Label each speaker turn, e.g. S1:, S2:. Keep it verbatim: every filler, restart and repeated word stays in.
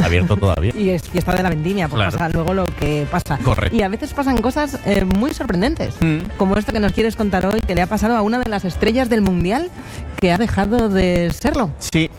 S1: abierto todavía.
S2: Y es fiesta de la vendimia, pues
S1: Claro.
S2: pasa luego lo que pasa.
S1: Correcto.
S2: Y a veces pasan cosas eh, muy sorprendentes,
S1: Mm.
S2: como esto que nos quieres contar hoy, que le ha pasado a una de las estrellas del Mundial que ha dejado de serlo.
S1: Sí,